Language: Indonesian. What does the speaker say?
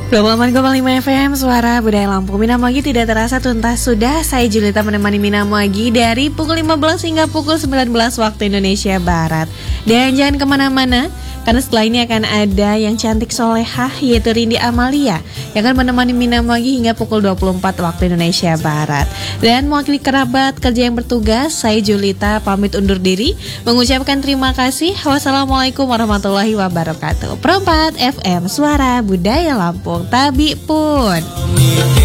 28,5 FM Suara Budaya Lampung. Minamagi tidak terasa tuntas sudah. Saya Julita menemani Minamagi dari pukul 15 hingga pukul 19 waktu Indonesia Barat. Dan jangan kemana-mana, karena setelah ini akan ada yang cantik solehah, yaitu Rindi Amalia, yang akan menemani Minamagi hingga pukul 24 waktu Indonesia Barat. Dan mewakili kerabat kerja yang bertugas, saya Julita pamit undur diri, mengucapkan terima kasih. Wassalamualaikum warahmatullahi wabarakatuh. Perempat FM Suara Budaya Lampung. Tabi pun.